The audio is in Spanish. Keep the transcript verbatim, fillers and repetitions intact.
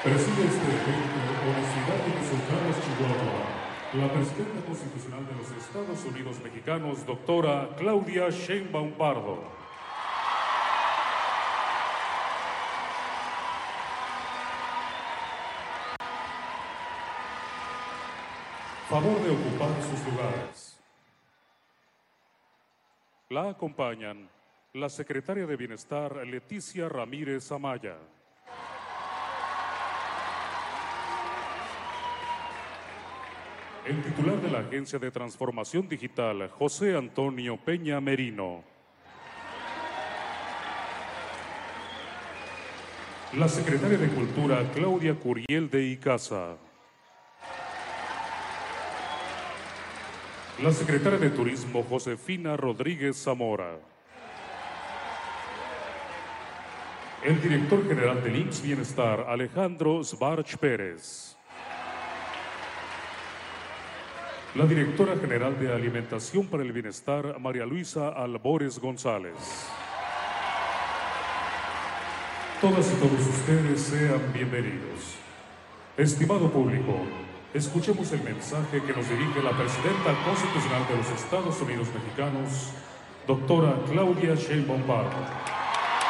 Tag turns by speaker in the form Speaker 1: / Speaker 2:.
Speaker 1: Preside este evento con la ciudad de Jesús, Chihuahua, la presidenta constitucional de los Estados Unidos Mexicanos, doctora Claudia Sheinbaum Pardo. Favor de ocupar sus lugares. La acompañan la secretaria de Bienestar, Leticia Ramírez Amaya. El titular de la Agencia de Transformación Digital, José Antonio Peña Merino. La secretaria de Cultura, Claudia Curiel de Icaza. La secretaria de Turismo, Josefina Rodríguez Zamora. El director general del I M S S Bienestar, Alejandro Svarch Pérez. La directora general de Alimentación para el Bienestar, María Luisa Albores González. Todas y todos ustedes sean bienvenidos. Estimado público, escuchemos el mensaje que nos dirige la presidenta constitucional de los Estados Unidos Mexicanos, doctora Claudia Sheinbaum Pardo.